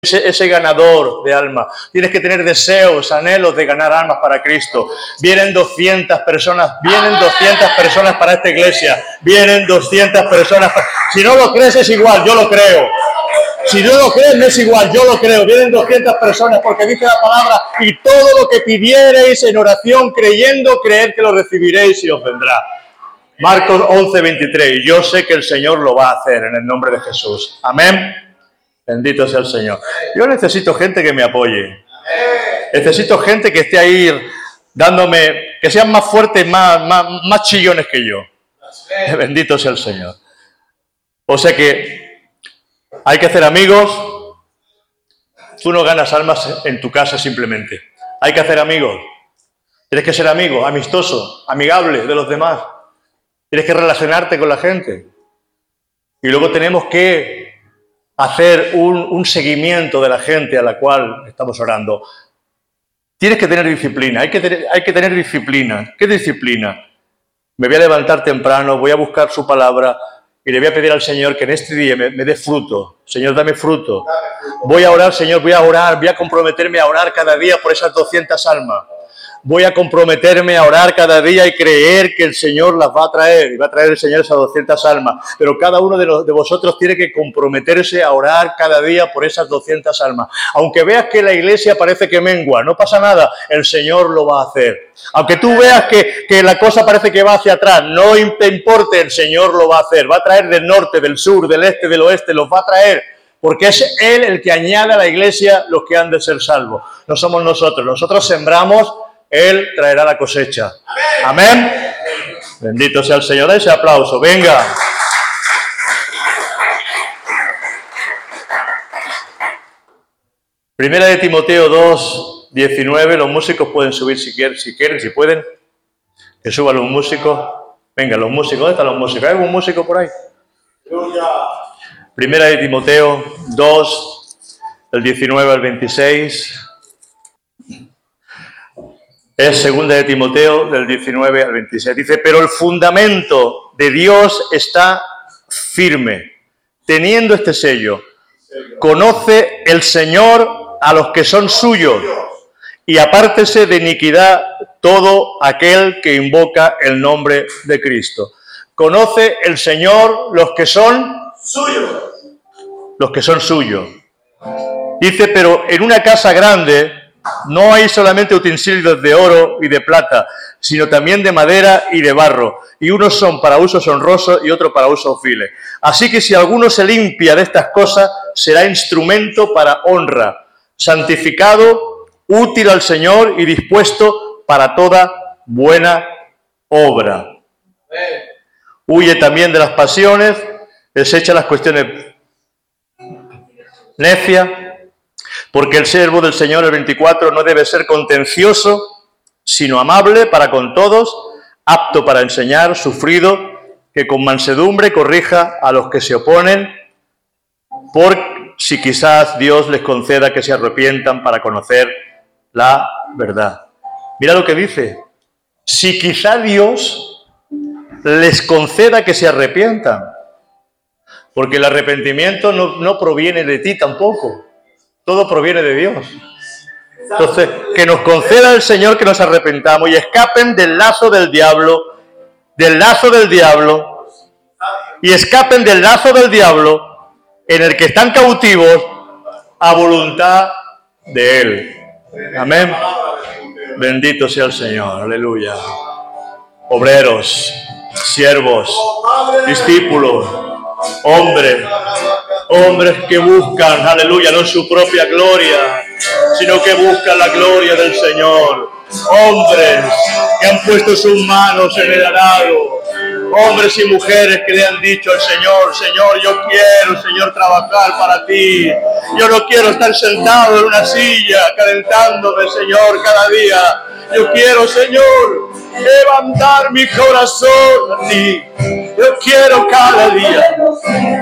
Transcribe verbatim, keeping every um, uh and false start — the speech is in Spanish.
Ese, ese ganador de almas. Tienes que tener deseos, anhelos de ganar almas para Cristo. Vienen doscientas personas, vienen doscientas personas para esta iglesia. Vienen doscientas personas. Para... Si no lo crees es igual, yo lo creo. Si no lo crees no es igual, yo lo creo. Vienen doscientas personas porque dice la palabra: y todo lo que pidiereis en oración creyendo, creed que lo recibiréis y os vendrá. Marcos once, veintitrés. Y yo sé que el Señor lo va a hacer en el nombre de Jesús. Amén. Bendito sea el Señor. Yo necesito gente que me apoye. Necesito gente que esté ahí dándome, que sean más fuertes, más, más, más chillones que yo. Bendito sea el Señor. O sea que hay que hacer amigos. Tú no ganas almas en tu casa simplemente. Hay que hacer amigos. Tienes que ser amigo, amistoso, amigable de los demás. Tienes que relacionarte con la gente. Y luego tenemos que hacer un, un seguimiento de la gente a la cual estamos orando. Tienes que tener disciplina, hay que tener, hay que tener disciplina. ¿Qué disciplina? Me voy a levantar temprano, voy a buscar su palabra y le voy a pedir al Señor que en este día me, me dé fruto. Señor, dame fruto. Voy a orar, Señor, voy a orar, voy a comprometerme a orar cada día por esas doscientas almas. Voy a comprometerme a orar cada día y creer que el Señor las va a traer. Y va a traer el Señor esas doscientas almas. Pero cada uno de, los, de vosotros tiene que comprometerse a orar cada día por esas doscientas almas. Aunque veas que la iglesia parece que mengua, no pasa nada, el Señor lo va a hacer. Aunque tú veas que, que la cosa parece que va hacia atrás, no te importe, el Señor lo va a hacer. Va a traer del norte, del sur, del este, del oeste, los va a traer. Porque es Él el que añade a la iglesia los que han de ser salvos. No somos nosotros. Nosotros sembramos, Él traerá la cosecha. Amén. Amén. Bendito sea el Señor. Ese aplauso. Venga. Primera de Timoteo dos, diecinueve. Los músicos pueden subir si quieren, si quieren, si pueden. Que suban los músicos. Venga, los músicos. ¿Dónde están los músicos? ¿Hay algún músico por ahí? Primera de Timoteo dos, del diecinueve al veintiséis. Es segunda de Timoteo del diecinueve al veintiséis. Dice, pero el fundamento de Dios está firme, teniendo este sello. Conoce el Señor a los que son suyos, y apártese de iniquidad todo aquel que invoca el nombre de Cristo. Conoce el Señor los que son suyos. Los que son suyos. Dice, pero en una casa grande no hay solamente utensilios de oro y de plata, sino también de madera y de barro, y unos son para usos honrosos y otros para usos viles. Así que si alguno se limpia de estas cosas, será instrumento para honra, santificado, útil al Señor y dispuesto para toda buena obra. Huye también de las pasiones, desecha las cuestiones necias, porque el siervo del Señor, el veinticuatro, no debe ser contencioso, sino amable para con todos, apto para enseñar, sufrido, que con mansedumbre corrija a los que se oponen, por si quizás Dios les conceda que se arrepientan para conocer la verdad. Mira lo que dice. Si quizá Dios les conceda que se arrepientan, porque el arrepentimiento no, no proviene de ti tampoco. Todo proviene de Dios. Entonces, que nos conceda el Señor que nos arrepentamos y escapen del lazo del diablo, del lazo del diablo, y escapen del lazo del diablo en el que están cautivos a voluntad de Él. Amén. Bendito sea el Señor. Aleluya. Obreros, siervos, discípulos, hombres, hombres que buscan, aleluya, no su propia gloria, sino que buscan la gloria del Señor. Hombres que han puesto sus manos en el arado. Hombres y mujeres que le han dicho al Señor, Señor, yo quiero, Señor, trabajar para ti. Yo no quiero estar sentado en una silla calentándome, Señor, cada día. Yo quiero, Señor, levantar mi corazón a ti. Yo quiero cada día